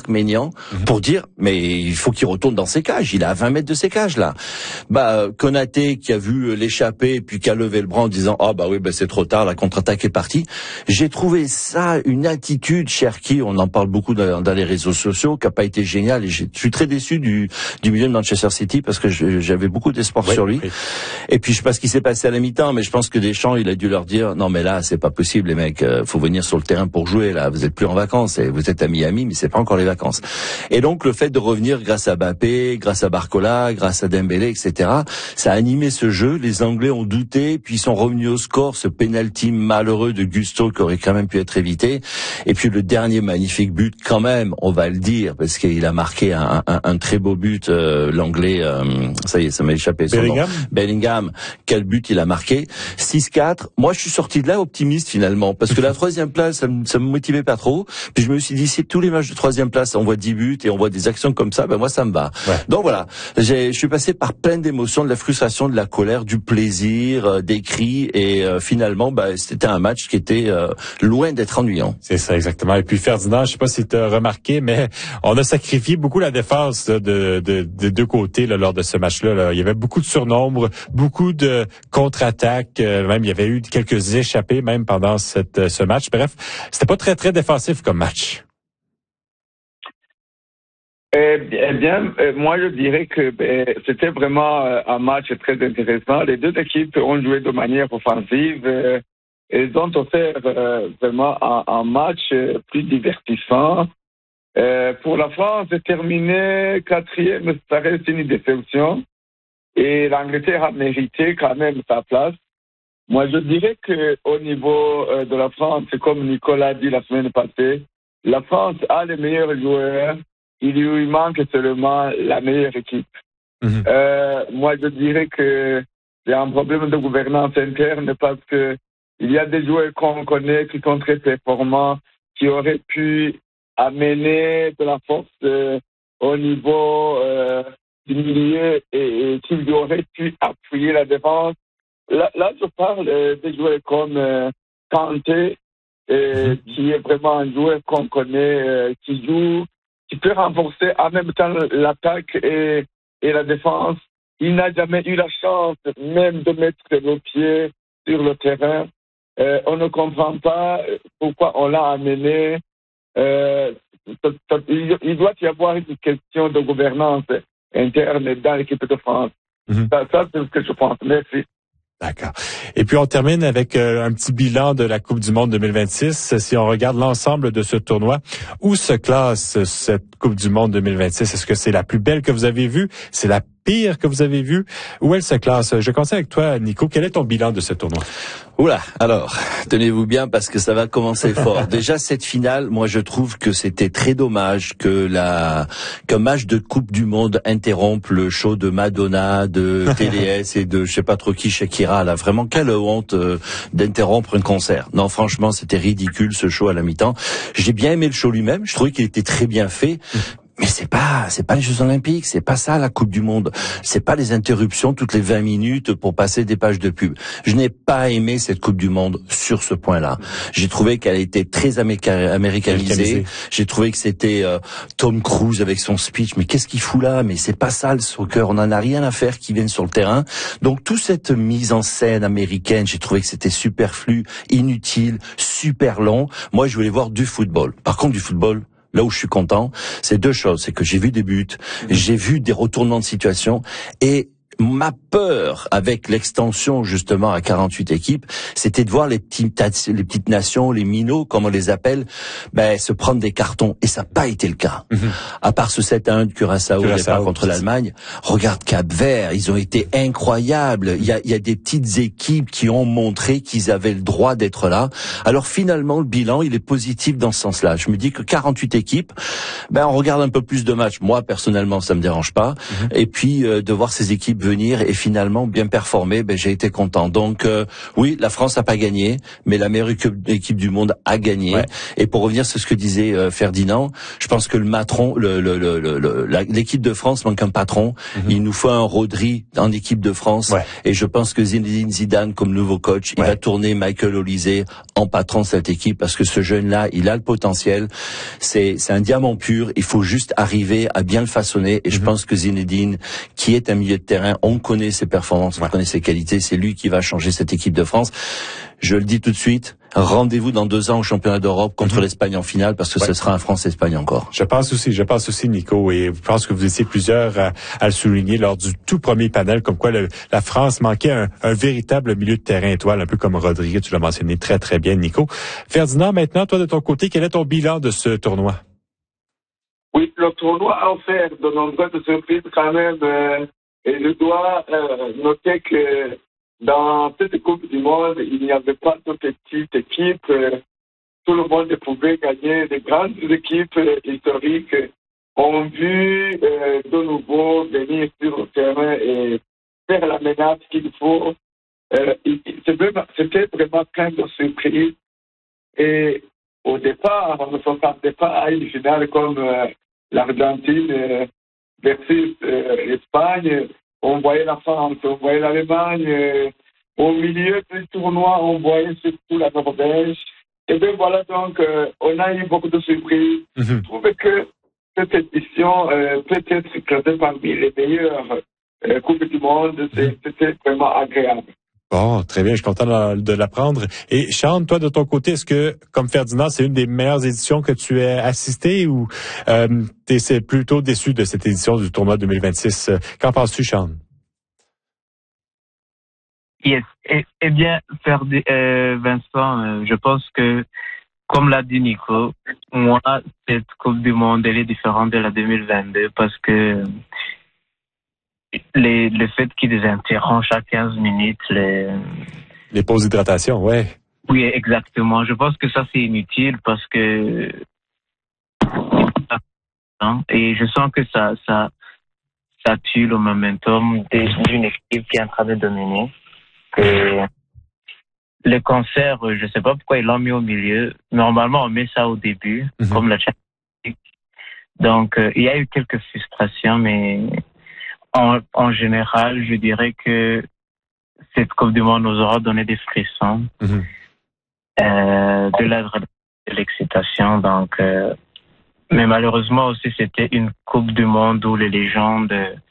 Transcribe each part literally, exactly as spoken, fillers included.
Marc Maignan mmh. pour dire mais il faut qu'il retourne dans ses cages. Il est à vingt mètres de ses cages là. Bah Konaté qui a vu l'échapper puis qui a levé le bras en disant ah oh, bah oui bah c'est trop tard, la contre-attaque est partie. J'ai trouvé ça une attitude, Cherki, on en parle beaucoup dans, dans les réseaux sociaux, qui a pas été géniale. Et je suis très déçu du du milieu de Manchester City parce que je, j'avais beaucoup d'espoir oui, sur lui. Oui. Et puis je sais pas ce qui s'est passé à la mi-temps, mais je pense que Deschamps il a dû leur dire non mais là c'est pas possible les mecs, euh, faut venir sur le terrain pour jouer là. Vous êtes plus en vacances, et vous êtes à Miami, mais c'est pas encore les vacances. Et donc le fait de revenir grâce à Mbappé, grâce à Barcola, grâce à Dembélé, et cetera. Ça a animé ce jeu. Les Anglais ont douté, puis ils sont revenus au score. Ce penalty malheureux de Gusto qui aurait quand même pu être évité. Et puis le dernier magnifique but, quand même, on va le dire, parce qu'il a marqué un, un, un très beau but. Euh, L'Anglais, euh, ça y est, ça m'a échappé. Son Bellingham. Nom. Bellingham. Quel but il a marqué. six quatre. Moi, je suis sorti de là optimiste finalement, parce que la troisième place, ça me, ça me motivait pas trop. Puis je me suis dit, si tous les matchs de troisième place, on voit dix buts et on voit des actions comme ça, ben moi ça me va. Ouais. Donc voilà, j'ai, je suis passé par plein d'émotions, de la frustration, de la colère, du plaisir, euh, des cris, et euh, finalement, ben c'était un match qui était euh, loin d'être ennuyant. C'est ça exactement. Et puis Ferdinand, je sais pas si tu as remarqué, mais on a sacrifié beaucoup la défense là, de, de, de deux côtés là, lors de ce match-là. Là. Il y avait beaucoup de surnombre, beaucoup de contre-attaques, euh, même il y avait eu quelques échappées même pendant cette, ce match. Bref, c'était pas très très défensif comme match. Eh bien, moi je dirais que eh, c'était vraiment un match très intéressant. Les deux équipes ont joué de manière offensive. Eh, elles ont offert eh, vraiment un, un match plus divertissant. Eh, pour la France, terminer quatrième, ça reste une déception. Et l'Angleterre a mérité quand même sa place. Moi, je dirais que au niveau euh, de la France, comme Nicolas a dit la semaine passée, la France a les meilleurs joueurs. Il lui manque seulement la meilleure équipe. Mmh. Euh, moi, je dirais que il y a un problème de gouvernance interne parce que il y a des joueurs qu'on connaît qui sont très performants, qui auraient pu amener de la force euh, au niveau euh, du milieu et, et qui auraient pu appuyer la défense. Là, là je parle euh, des joueurs comme euh, Kanté, euh, mmh. qui est vraiment un joueur qu'on connaît, euh, qui joue, qui peut renforcer en même temps l'attaque et, et la défense. Il n'a jamais eu la chance même de mettre le pied sur le terrain. Euh, on ne comprend pas pourquoi on l'a amené. Euh, il doit y avoir une question de gouvernance interne dans l'équipe de France. Mmh. Ça, ça, c'est ce que je pense. Merci. D'accord. Et puis on termine avec euh, un petit bilan de la Coupe du Monde deux mille vingt-six. Si on regarde l'ensemble de ce tournoi, où se classe cette Coupe du Monde deux mille vingt-six? Est-ce que c'est la plus belle que vous avez vue? C'est la pire que vous avez vue? Où elle se classe? Je commence avec toi, Nico. Quel est ton bilan de ce tournoi? Oula, alors, tenez-vous bien parce que ça va commencer fort. Déjà, cette finale, moi je trouve que c'était très dommage que la qu'un match de Coupe du Monde interrompe le show de Madonna, de T D S et de je sais pas trop qui, Shakira. Là, vraiment, quelle honte euh, d'interrompre un concert. Non, franchement, c'était ridicule ce show à la mi-temps. J'ai bien aimé le show lui-même, je trouvais qu'il était très bien fait. Mais c'est pas, c'est pas les Jeux Olympiques, c'est pas ça la Coupe du Monde. C'est pas les interruptions toutes les vingt minutes pour passer des pages de pub. Je n'ai pas aimé cette Coupe du Monde sur ce point-là. J'ai trouvé qu'elle était très américa- américanisée. J'ai trouvé que c'était euh, Tom Cruise avec son speech. Mais qu'est-ce qu'il fout là? Mais c'est pas ça le soccer. On en a rien à faire qu'ils viennent sur le terrain. Donc toute cette mise en scène américaine, j'ai trouvé que c'était superflu, inutile, super long. Moi, je voulais voir du football. Par contre, du football. Là où je suis content, c'est deux choses. C'est que j'ai vu des buts, j'ai vu des retournements de situation et ma peur avec l'extension justement à quarante-huit équipes, c'était de voir les petites les petites nations, les minots comme on les appelle, ben se prendre des cartons et ça n'a pas été le cas. Mm-hmm. À part ce sept à un de Curaçao, Curaçao départ contre l'Allemagne, regarde Cap-Vert, ils ont été incroyables. Il y a il y a des petites équipes qui ont montré qu'ils avaient le droit d'être là. Alors finalement le bilan, il est positif dans ce sens-là. Je me dis que quarante-huit équipes, ben on regarde un peu plus de matchs. Moi personnellement, ça me dérange pas. Mm-hmm. Et puis euh, de voir ces équipes venir et finalement bien performer, ben j'ai été content. Donc euh, oui, la France n'a pas gagné, mais la meilleure équipe du monde a gagné. Ouais. Et pour revenir sur ce que disait euh, Ferdinand, je pense que le matron, le, le, le, le, la, l'équipe de France manque un patron. Mm-hmm. Il nous faut un Rodri en équipe de France. Ouais. Et je pense que Zinedine Zidane, comme nouveau coach, ouais. il va tourner Michael Olise en patron de cette équipe parce que ce jeune-là, il a le potentiel. C'est, c'est un diamant pur. Il faut juste arriver à bien le façonner. Et mm-hmm. je pense que Zinedine, qui est un milieu de terrain, on connaît ses performances, ouais. on connaît ses qualités. C'est lui qui va changer cette équipe de France. Je le dis tout de suite, rendez-vous dans deux ans au championnat d'Europe contre mmh. l'Espagne en finale parce que ouais. ce sera un France-Espagne encore. Je pense aussi, je pense aussi, Nico, et je pense que vous étiez plusieurs à, à le souligner lors du tout premier panel, comme quoi le, la France manquait un, un véritable milieu de terrain étoile, un peu comme Rodri, tu l'as mentionné très très bien, Nico. Ferdinand, maintenant, toi de ton côté, quel est ton bilan de ce tournoi? Oui, le tournoi a offert de nombreuses surprises quand même, euh, et je dois euh, noter que dans cette Coupe du Monde, il n'y avait pas de petites équipes. Tout le monde pouvait gagner. Les grandes équipes historiques ont vu euh, de nouveau venir sur le terrain et faire la menace qu'il faut. Euh, c'était vraiment plein de surprises. Et au départ, on ne s'attendait pas à une finale comme euh, l'Argentine euh, versus euh, l'Espagne. On voyait la France, on voyait l'Allemagne. Euh, au milieu du tournoi, on voyait surtout la Norvège. Et bien voilà, donc, euh, on a eu beaucoup de surprises. Mm-hmm. Je trouve que cette édition euh, peut être classée parmi les meilleures euh, Coupes du Monde. Mm-hmm. C'était vraiment agréable. Bon, très bien, je suis content de l'apprendre. Et Sean, toi, de ton côté, est-ce que, comme Ferdinand, c'est une des meilleures éditions que tu aies assistées ou euh, t'es plutôt déçu de cette édition du tournoi deux mille vingt-six? Qu'en penses-tu, Sean? Yes. Eh, eh bien, Ferdi, euh, Vincent, euh, je pense que, comme l'a dit Nico, moi, cette Coupe du Monde, elle est différente de la deux mille vingt-deux parce que les, le fait qu'ils interrompent chaque quinze minutes les... Les pauses d'hydratation, ouais. Oui, exactement. Je pense que ça, c'est inutile parce que... Et je sens que ça, ça, ça tue le momentum d'une équipe qui est en train de dominer. Et le concert, je ne sais pas pourquoi ils l'ont mis au milieu. Normalement, on met ça au début, mm-hmm. comme la Champions League. Donc, euh, il y a eu quelques frustrations, mais en, en général, je dirais que cette Coupe du Monde nous aura donné des frissons, mm-hmm. euh, de la de l'excitation. Donc, euh, mais malheureusement aussi, c'était une Coupe du Monde où les légendes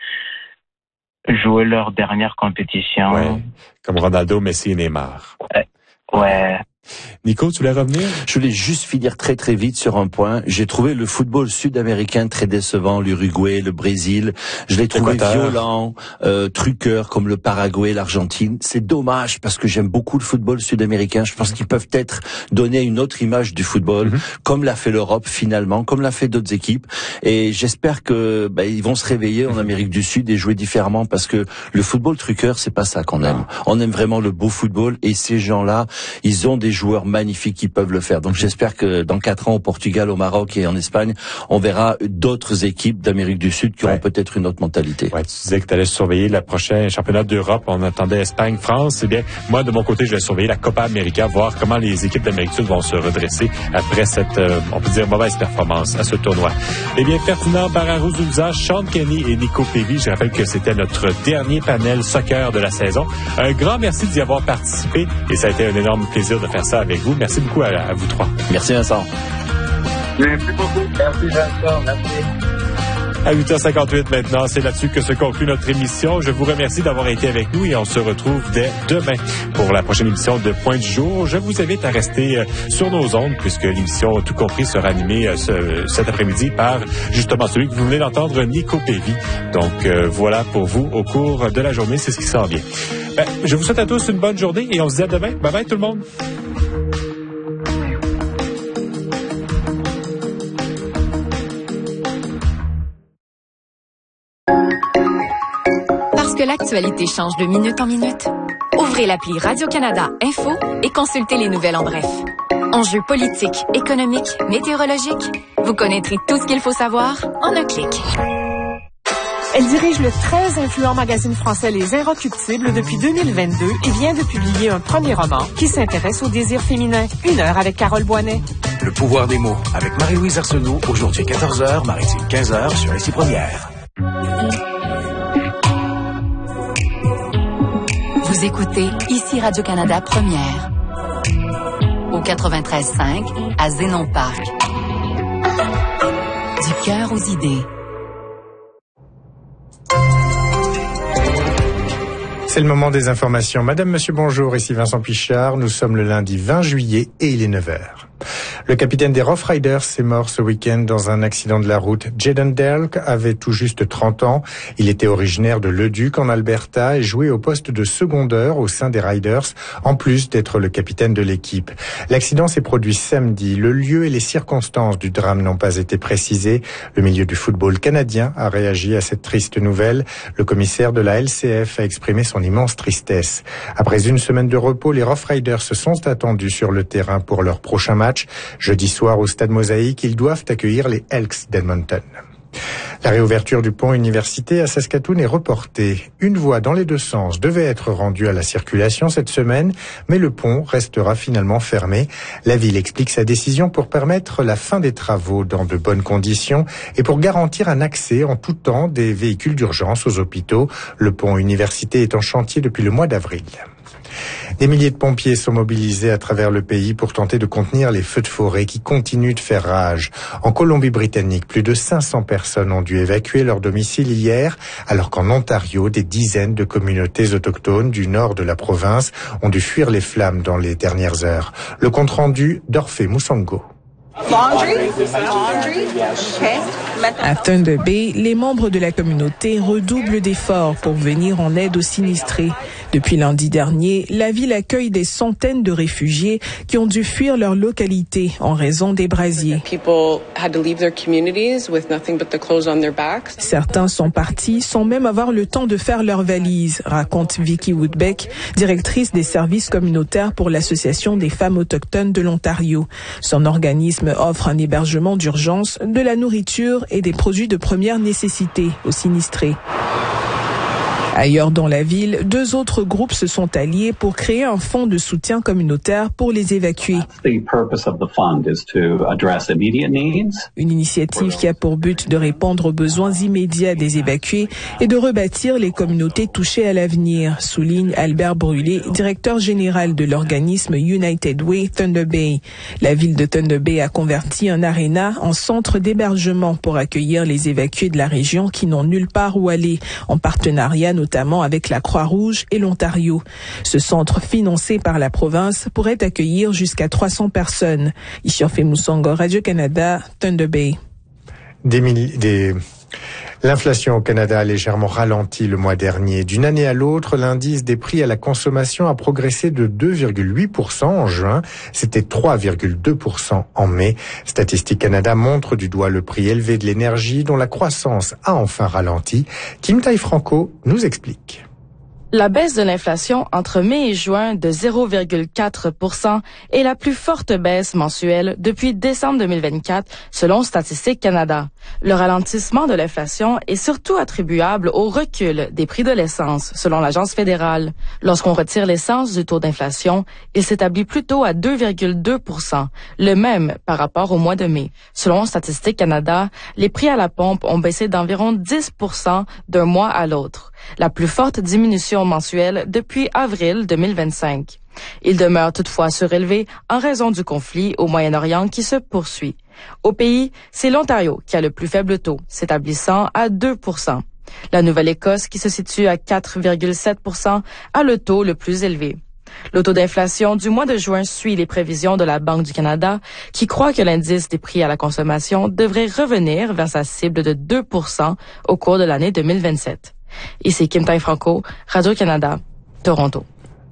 jouer leur dernière compétition. Ouais, comme Ronaldo, Messi et Neymar. Ouais. ouais. Nico, tu voulais revenir? Je voulais juste finir très très vite sur un point. J'ai trouvé le football sud-américain très décevant, l'Uruguay, le Brésil. Je l'ai trouvé violent, euh, truqueur comme le Paraguay, l'Argentine. C'est dommage parce que j'aime beaucoup le football sud-américain. Je pense qu'ils peuvent être donner une autre image du football, mm-hmm. comme l'a fait l'Europe finalement, comme l'a fait d'autres équipes. Et j'espère que bah, ils vont se réveiller en Amérique du Sud et jouer différemment parce que le football truqueur, c'est pas ça qu'on aime. On aime vraiment le beau football et ces gens-là, ils ont des joueurs magnifiques qui peuvent le faire. Donc j'espère que dans quatre ans au Portugal, au Maroc et en Espagne, on verra d'autres équipes d'Amérique du Sud qui ouais. auront peut-être une autre mentalité. Ouais, tu disais que tu allais surveiller le prochain championnat d'Europe. On attendait Espagne, France. Eh bien, moi de mon côté, je vais surveiller la Copa América, voir comment les équipes d'Amérique du Sud vont se redresser après cette, euh, on peut dire, mauvaise performance à ce tournoi. Eh bien, Ferdinand Bararou-Zouza, Sean Kenny et Nico Pévy, je rappelle que c'était notre dernier panel soccer de la saison. Un grand merci d'y avoir participé et ça a été un énorme plaisir de faire ça avec vous. Merci beaucoup à, à vous trois. Merci Vincent. Merci beaucoup. Merci Vincent. Merci. À huit heures cinquante-huit maintenant, c'est là-dessus que se conclut notre émission. Je vous remercie d'avoir été avec nous et on se retrouve dès demain pour la prochaine émission de Point du jour. Je vous invite à rester sur nos ondes puisque l'émission Tout compris sera animée ce, cet après-midi par justement celui que vous venez d'entendre, Nico Pévy. Donc euh, voilà pour vous au cours de la journée, c'est ce qui s'en vient. Ben, je vous souhaite à tous une bonne journée et on se dit à demain. Bye bye tout le monde. Parce que l'actualité change de minute en minute, ouvrez l'appli Radio-Canada Info et consultez les nouvelles en bref. Enjeux politiques, économiques, météorologiques, vous connaîtrez tout ce qu'il faut savoir en un clic. Elle dirige le très influent magazine français Les Inrecuptibles depuis deux mille vingt-deux et vient de publier un premier roman qui s'intéresse au désir féminin. Une heure avec Carole Boinet. Le pouvoir des mots avec Marie-Louise Arsenault, aujourd'hui quatorze heures, maritime quinze heures sur Ici Première. Vous écoutez Ici Radio-Canada Première. Au quatre-vingt-treize cinq, à Zénon Park. Du cœur aux idées. C'est le moment des informations. Madame, monsieur, bonjour, ici Vincent Pichard. Nous sommes le lundi vingt juillet et il est neuf heures. Le capitaine des Rough Riders est mort ce week-end dans un accident de la route. Jaden Delk avait tout juste trente ans. Il était originaire de Leduc en Alberta et jouait au poste de secondeur au sein des Riders, en plus d'être le capitaine de l'équipe. L'accident s'est produit samedi. Le lieu et les circonstances du drame n'ont pas été précisées. Le milieu du football canadien a réagi à cette triste nouvelle. Le commissaire de la L C F a exprimé son immense tristesse. Après une semaine de repos, les Rough Riders se sont attendus sur le terrain pour leur prochain match. Jeudi soir au Stade Mosaïque, ils doivent accueillir les Elks d'Edmonton. La réouverture du pont Université à Saskatoon est reportée. Une voie dans les deux sens devait être rendue à la circulation cette semaine, mais le pont restera finalement fermé. La ville explique sa décision pour permettre la fin des travaux dans de bonnes conditions et pour garantir un accès en tout temps des véhicules d'urgence aux hôpitaux. Le pont Université est en chantier depuis le mois d'avril. Des milliers de pompiers sont mobilisés à travers le pays pour tenter de contenir les feux de forêt qui continuent de faire rage. En Colombie-Britannique, plus de cinq cents personnes ont dû évacuer leur domicile hier, alors qu'en Ontario, des dizaines de communautés autochtones du nord de la province ont dû fuir les flammes dans les dernières heures. Le compte-rendu d'Orphée Moussango. À Thunder Bay, les membres de la communauté redoublent d'efforts pour venir en aide aux sinistrés. Depuis lundi dernier, la ville accueille des centaines de réfugiés qui ont dû fuir leur localité en raison des brasiers. Certains sont partis sans même avoir le temps de faire leurs valises, raconte Vicky Woodbeck, directrice des services communautaires pour l'Association des femmes autochtones de l'Ontario. Son organisme offre un hébergement d'urgence, de la nourriture et des produits de première nécessité aux sinistrés. Ailleurs dans la ville, deux autres groupes se sont alliés pour créer un fonds de soutien communautaire pour les évacuer. Une initiative qui a pour but de répondre aux besoins immédiats des évacués et de rebâtir les communautés touchées à l'avenir, souligne Albert Brûlé, directeur général de l'organisme United Way Thunder Bay. La ville de Thunder Bay a converti un aréna en centre d'hébergement pour accueillir les évacués de la région qui n'ont nulle part où aller, en partenariat notamment notamment avec la Croix-Rouge et l'Ontario. Ce centre financé par la province pourrait accueillir jusqu'à trois cents personnes. Ishiorfé Moussango, Radio-Canada, Thunder Bay. Des, milli- des... L'inflation au Canada a légèrement ralenti le mois dernier. D'une année à l'autre, l'indice des prix à la consommation a progressé de deux virgule huit pour cent en juin. C'était trois virgule deux pour cent en mai. Statistique Canada montre du doigt le prix élevé de l'énergie dont la croissance a enfin ralenti. Kim Tai-Franco nous explique. La baisse de l'inflation entre mai et juin de zéro virgule quatre pour cent est la plus forte baisse mensuelle depuis décembre deux mille vingt-quatre, selon Statistique Canada. Le ralentissement de l'inflation est surtout attribuable au recul des prix de l'essence, selon l'Agence fédérale. Lorsqu'on retire l'essence du taux d'inflation, il s'établit plutôt à deux virgule deux pour cent, le même par rapport au mois de mai. Selon Statistique Canada, les prix à la pompe ont baissé d'environ dix pour cent d'un mois à l'autre, la plus forte diminution mensuelle depuis avril deux mille vingt-cinq. Il demeure toutefois surélevé en raison du conflit au Moyen-Orient qui se poursuit. Au pays, c'est l'Ontario qui a le plus faible taux, s'établissant à deux pour cent. La Nouvelle-Écosse, qui se situe à quatre virgule sept pour cent, a le taux le plus élevé. Le taux d'inflation du mois de juin suit les prévisions de la Banque du Canada, qui croit que l'indice des prix à la consommation devrait revenir vers sa cible de deux pour cent au cours de l'année deux mille vingt-sept. Ici Kim Tai-Franco, Radio-Canada, Toronto.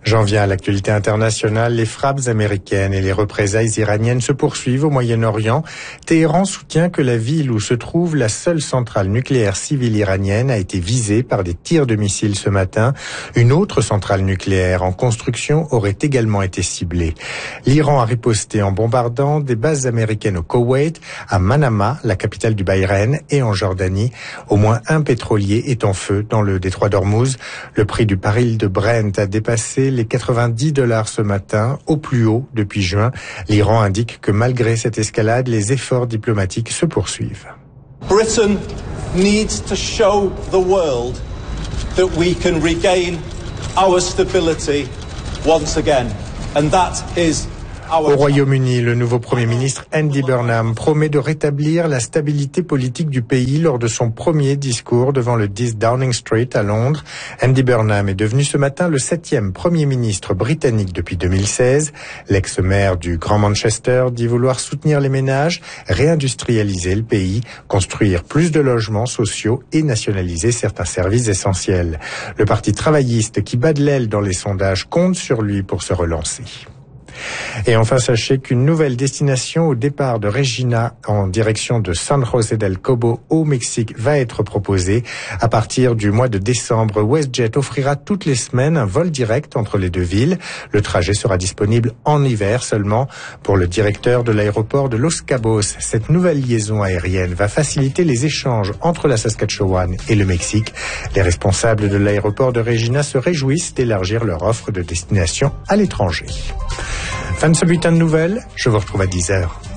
J'en viens à l'actualité internationale. Les frappes américaines et les représailles iraniennes se poursuivent au Moyen-Orient. Téhéran soutient que la ville où se trouve la seule centrale nucléaire civile iranienne a été visée par des tirs de missiles ce matin. Une autre centrale nucléaire en construction aurait également été ciblée. L'Iran a riposté en bombardant des bases américaines au Koweït, à Manama, la capitale du Bahreïn, et en Jordanie. Au moins un pétrolier est en feu dans le détroit d'Ormuz. Le prix du baril de Brent a dépassé les quatre-vingt-dix dollars ce matin, au plus haut depuis juin. L'Iran indique que malgré cette escalade, les efforts diplomatiques se poursuivent. Britain needs to show the world that we can regain our stability once again. And that is Au Royaume-Uni, le nouveau Premier ministre Andy Burnham promet de rétablir la stabilité politique du pays lors de son premier discours devant le dix Downing Street à Londres. Andy Burnham est devenu ce matin le septième Premier ministre britannique depuis deux mille seize. L'ex-maire du Grand Manchester dit vouloir soutenir les ménages, réindustrialiser le pays, construire plus de logements sociaux et nationaliser certains services essentiels. Le Parti travailliste qui bat de l'aile dans les sondages compte sur lui pour se relancer. Et enfin, sachez qu'une nouvelle destination au départ de Regina en direction de San José del Cobo au Mexique va être proposée. À partir du mois de décembre, WestJet offrira toutes les semaines un vol direct entre les deux villes. Le trajet sera disponible en hiver seulement. Pour le directeur de l'aéroport de Los Cabos, cette nouvelle liaison aérienne va faciliter les échanges entre la Saskatchewan et le Mexique. Les responsables de l'aéroport de Regina se réjouissent d'élargir leur offre de destination à l'étranger. Fin de ce bulletin de nouvelles, je vous retrouve à dix heures.